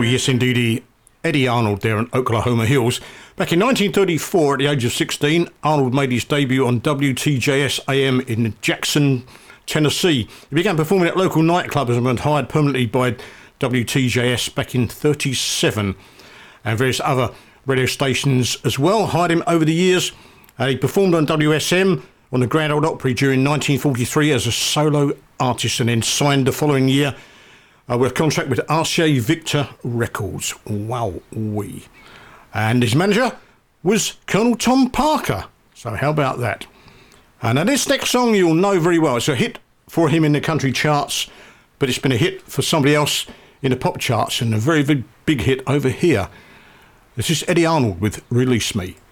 Yes, indeed, Eddie Arnold there in Oklahoma Hills. Back in 1934, at the age of 16, Arnold made his debut on WTJS AM in Jackson, Tennessee. He began performing at local nightclubs and was hired permanently by WTJS back in 1937. And various other radio stations as well hired him over the years. He performed on WSM on the Grand Ole Opry during 1943 as a solo artist, and then signed the following year with a contract with RCA Victor Records. Wow-wee. And his manager was Colonel Tom Parker. So how about that? And now this next song you'll know very well. It's a hit for him in the country charts, but it's been a hit for somebody else in the pop charts, and a very, very big hit over here. This is Eddie Arnold with Release Me.